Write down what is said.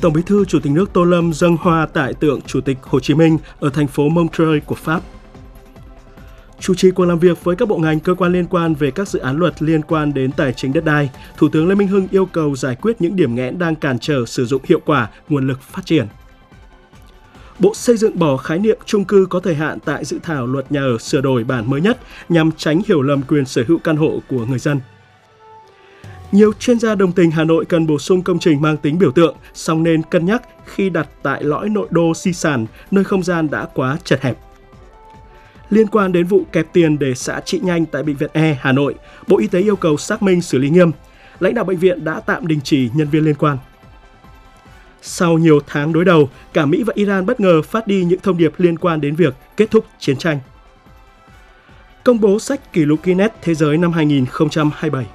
Tổng Bí thư Chủ tịch nước Tô Lâm dâng hoa tại tượng Chủ tịch Hồ Chí Minh ở thành phố Montreuil của Pháp. Chủ trì cuộc làm việc với các bộ ngành cơ quan liên quan về các dự án luật liên quan đến tài chính đất đai, Thủ tướng Lê Minh Hưng yêu cầu giải quyết những điểm nghẽn đang cản trở sử dụng hiệu quả nguồn lực phát triển. Bộ Xây dựng bỏ khái niệm chung cư có thời hạn tại dự thảo luật nhà ở sửa đổi bản mới nhất nhằm tránh hiểu lầm quyền sở hữu căn hộ của người dân. Nhiều chuyên gia đồng tình Hà Nội cần bổ sung công trình mang tính biểu tượng, song nên cân nhắc khi đặt tại lõi nội đô di sản, nơi không gian đã quá chật hẹp. Liên quan đến vụ kẹp tiền để xạ trị nhanh tại Bệnh viện E, Hà Nội, Bộ Y tế yêu cầu xác minh xử lý nghiêm. Lãnh đạo bệnh viện đã tạm đình chỉ nhân viên liên quan. Sau nhiều tháng đối đầu, cả Mỹ và Iran bất ngờ phát đi những thông điệp liên quan đến việc kết thúc chiến tranh. Công bố sách kỷ lục Guinness Thế giới năm 2027.